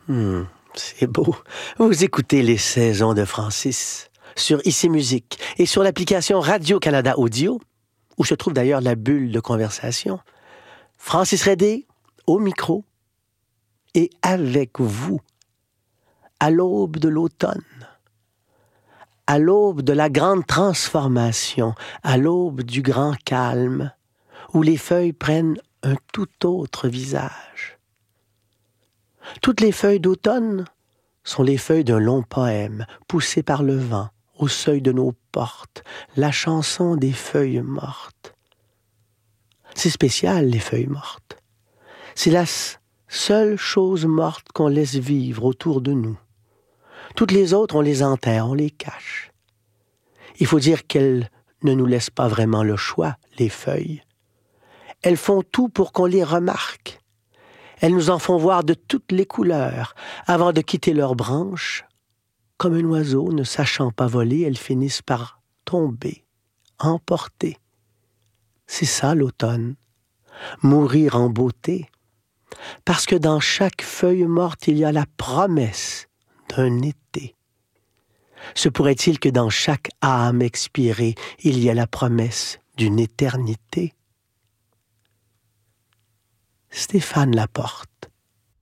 C'est beau. Vous écoutez les saisons de Francis sur Ici Musique et sur l'application Radio-Canada Audio, où se trouve d'ailleurs la bulle de conversation. Francis Redé, au micro, et avec vous, à l'aube de l'automne, à l'aube de la grande transformation, à l'aube du grand calme, où les feuilles prennent un tout autre visage. Toutes les feuilles d'automne sont les feuilles d'un long poème, poussé par le vent, au seuil de nos portes, la chanson des feuilles mortes. C'est spécial, les feuilles mortes. C'est la seule chose morte qu'on laisse vivre autour de nous. Toutes les autres, on les enterre, on les cache. Il faut dire qu'elles ne nous laissent pas vraiment le choix, les feuilles. Elles font tout pour qu'on les remarque. Elles nous en font voir de toutes les couleurs. Avant de quitter leurs branches, comme un oiseau ne sachant pas voler, elles finissent par tomber, emporter. C'est ça l'automne, mourir en beauté. Parce que dans chaque feuille morte, il y a la promesse d'un été. Se pourrait-il que dans chaque âme expirée, il y a la promesse d'une éternité? Stéphane Laporte.